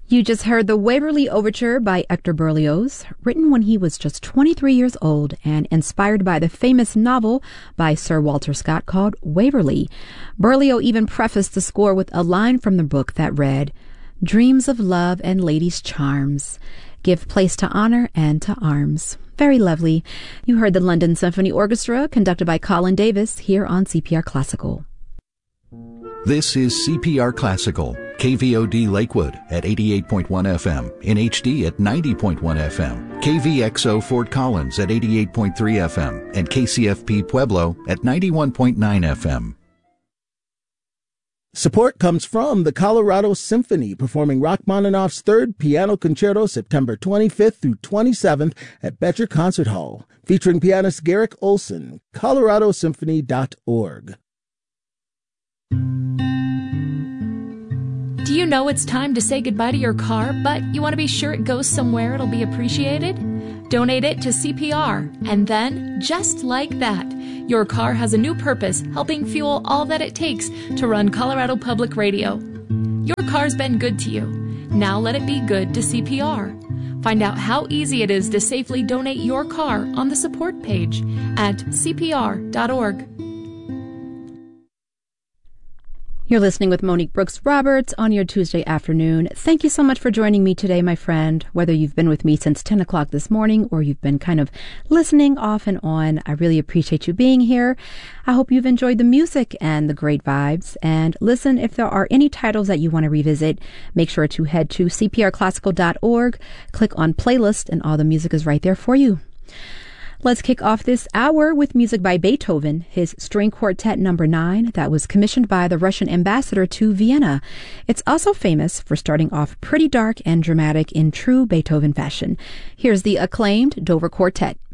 You just heard the Waverly Overture by Hector Berlioz, written when he was just 23 years old and inspired by the famous novel by Sir Walter Scott called Waverly. Berlioz even prefaced the score with a line from the book that read, "Dreams of love and ladies' charms give place to honor and to arms." Very lovely. You heard the London Symphony Orchestra, conducted by Colin Davis, here on CPR Classical. This is CPR Classical, KVOD Lakewood at 88.1 FM, in HD at 90.1 FM, KVXO Fort Collins at 88.3 FM, and KCFP Pueblo at 91.9 FM. Support comes from the Colorado Symphony, performing Rachmaninoff's Third Piano Concerto September 25th through 27th at Betcher Concert Hall, featuring pianist Garrick Olson, coloradosymphony.org. Do you know it's time to say goodbye to your car, but you want to be sure it goes somewhere it'll be appreciated? Donate it to CPR, and then, just like that, your car has a new purpose, helping fuel all that it takes to run Colorado Public Radio. Your car's been good to you. Now let it be good to CPR. Find out how easy it is to safely donate your car on the support page at cpr.org. You're listening with Monique Brooks Roberts on your Tuesday afternoon. Thank you so much for joining me today, my friend. Whether you've been with me since 10 o'clock this morning or you've been kind of listening off and on, I really appreciate you being here. I hope you've enjoyed the music and the great vibes. And listen, if there are any titles that you want to revisit, make sure to head to cprclassical.org, click on playlist, and all the music is right there for you. Let's kick off this hour with music by Beethoven, his String Quartet No. 9 that was commissioned by the Russian ambassador to Vienna. It's also famous for starting off pretty dark and dramatic in true Beethoven fashion. Here's the acclaimed Dover Quartet.